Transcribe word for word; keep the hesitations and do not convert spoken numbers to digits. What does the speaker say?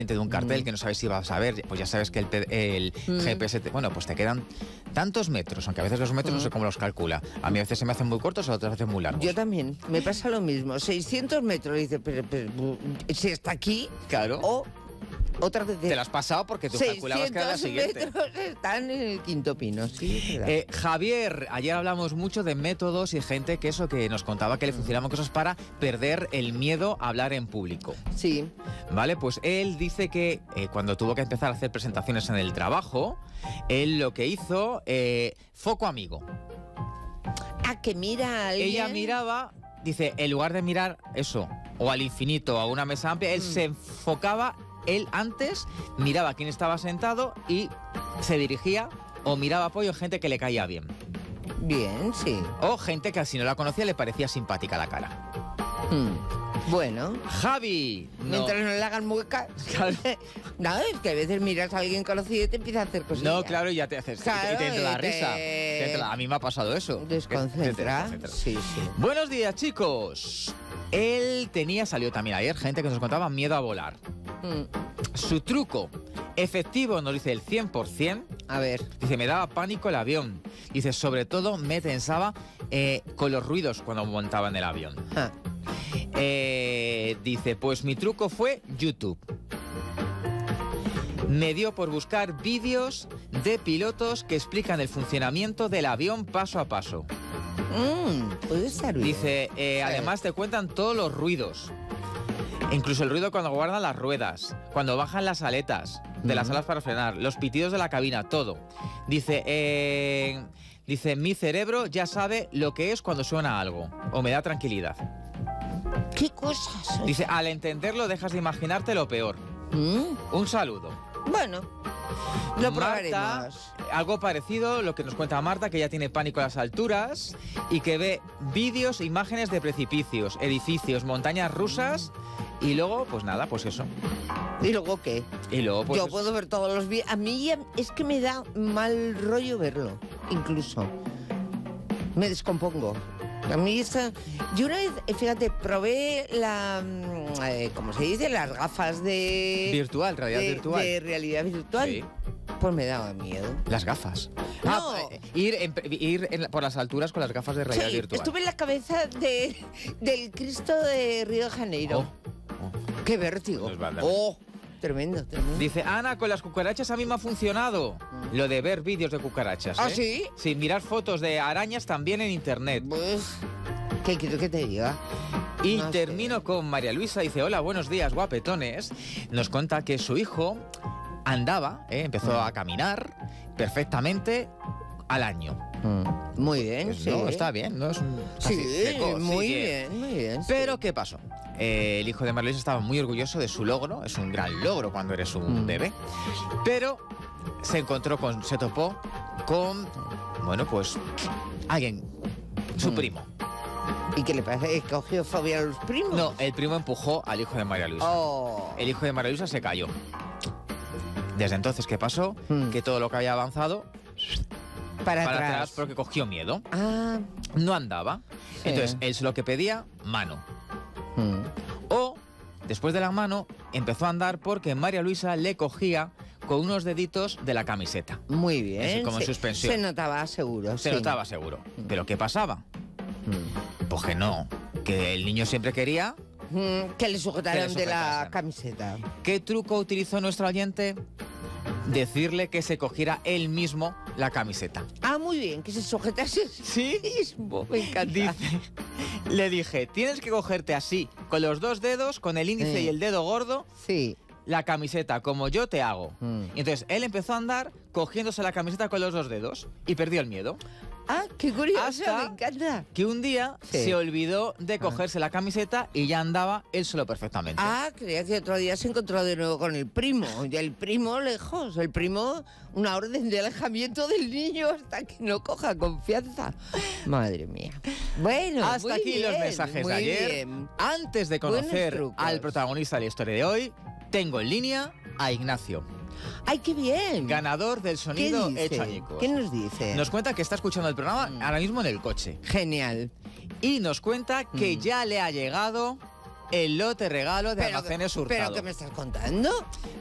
de un cartel mm. que no sabes si vas a ver, pues ya sabes que el, el mm. G P S, te, bueno, pues te quedan tantos metros, aunque a veces los metros mm. no sé cómo los calcula. A mí a veces se me hacen muy cortos, a otras veces muy largos. Yo también, me pasa lo mismo. seiscientos metros, dice, pero, pero, si está aquí, claro. O otra vez. Te lo has pasado porque tú calculabas que era la siguiente. seiscientos metros están en el quinto pino, sí. Eh, Javier, ayer hablamos mucho de métodos y gente que eso, que nos contaba que le funcionaban cosas para perder el miedo a hablar en público. Sí. Vale, pues él dice que eh, cuando tuvo que empezar a hacer presentaciones en el trabajo, él lo que hizo, eh, foco amigo. Ah, que mira a alguien. Ella miraba, dice, en lugar de mirar eso, o al infinito, o a una mesa amplia, él mm. se enfocaba. Él antes miraba a quién estaba sentado y se dirigía o miraba apoyo a gente que le caía bien. Bien, sí. O gente que si no la conocía le parecía simpática la cara. Mm. Bueno. Javi. No. Mientras no le hagan muecas. Claro. No, es que a veces miras a alguien conocido y te empieza a hacer cosas. No, claro, y ya te haces. Claro, y te entra la te... risa. Te entra, a mí me ha pasado eso. Desconcentra. Sí, sí. Buenos días, chicos. Él tenía, salió también ayer, gente que nos contaba miedo a volar. Mm. Su truco efectivo, nos dice el cien por cien. A ver. Dice, me daba pánico el avión. Dice, sobre todo me tensaba eh, con los ruidos cuando montaba en el avión. Ah. Eh, dice, pues mi truco fue YouTube. Me dio por buscar vídeos de pilotos que explican el funcionamiento del avión paso a paso. Mm, puede ser bien. Dice, eh, además te cuentan todos los ruidos. Incluso el ruido cuando guardan las ruedas, cuando bajan las aletas de las alas para frenar, los pitidos de la cabina, todo. Dice, eh, dice, mi cerebro ya sabe lo que es cuando suena algo, o me da tranquilidad. ¿Qué cosas? Dice, al entenderlo dejas de imaginarte lo peor. ¿Mm? Un saludo. Bueno, lo probaremos. Marta, algo parecido, lo que nos cuenta Marta, que ya tiene pánico a las alturas y que ve vídeos, imágenes de precipicios, edificios, montañas rusas y luego, pues nada, pues eso. ¿Y luego qué? Y luego, pues yo es... puedo ver todos los vídeos. A mí ya es que me da mal rollo verlo, incluso. Me descompongo. A mí esta... Yo una vez, fíjate, probé la... Eh, ¿cómo se dice? Las gafas de... Virtual, realidad de, virtual. De realidad virtual. Sí. Pues me daba miedo. Las gafas. No. Ah, ir en, ir en, por las alturas con las gafas de realidad sí, virtual. Estuve en la cabeza de, del Cristo de Río de Janeiro. Oh, oh. ¡Qué vértigo! No ¡Oh! Tremendo, tremendo. Dice, Ana, con las cucarachas a mí me ha funcionado. Mm. Lo de ver vídeos de cucarachas. ¿Ah, ¿eh? sí? Sí, mirar fotos de arañas también en internet. Pues, ¿qué quiero que te diga? Y no termino sé. con María Luisa. Dice, hola, buenos días, guapetones. Nos cuenta que su hijo andaba, ¿eh? empezó mm. a caminar perfectamente al año. Mm. Muy bien, pues sí. No, está bien, ¿no? Es un sí, seco, muy sí, bien, muy bien. Pero, sí. ¿qué pasó? Eh, el hijo de María Luisa estaba muy orgulloso de su logro. Es un gran logro cuando eres un mm. bebé. Pero se encontró con, se topó con, bueno, pues, alguien, su mm. primo. ¿Y qué le parece? ¿Cogió fobia a los primos? No, el primo empujó al hijo de María Luisa. Oh. El hijo de María Luisa se cayó. Desde entonces, ¿qué pasó? Mm. Que todo lo que había avanzado... Para, para atrás. atrás porque cogió miedo. Ah. No andaba. Sí. Entonces, él es lo que pedía, mano. Mm. O, después de la mano, empezó a andar porque María Luisa le cogía con unos deditos de la camiseta. Muy bien. Eso, como se, en suspensión. Se notaba seguro. Se sí. notaba seguro. Mm. ¿Pero qué pasaba? Mm. Pues que no. Que el niño siempre quería... Mm, que le sujetaran que le de la camiseta. ¿Qué truco utilizó nuestro oyente? Decirle que se cogiera él mismo la camiseta. Ah, muy bien, que se sujetase sí mismo. Me encanta. Dice, le dije, tienes que cogerte así, con los dos dedos, con el índice sí. y el dedo gordo, sí. la camiseta, como yo te hago. Mm. Y entonces él empezó a andar cogiéndose la camiseta con los dos dedos y perdió el miedo. Ah, qué curioso, hasta me encanta. Que un día sí. se olvidó de cogerse ah. la camiseta y ya andaba él solo perfectamente. Ah, creía que otro día se encontró de nuevo con el primo. Y el primo lejos, el primo, una orden de alejamiento del niño hasta que no coja confianza. Madre mía. Bueno, hasta muy aquí bien, los mensajes de ayer. Bien. Antes de conocer al protagonista de la historia de hoy, tengo en línea a Ignacio. ¡Ay, qué bien! Ganador del sonido hecho añicos. ¿Qué nos dice? Nos cuenta que está escuchando el programa mm. ahora mismo en el coche. Genial. Y nos cuenta que mm. ya le ha llegado el lote regalo de Pero, Almacenes ¿Pero Hurtado. qué me estás contando?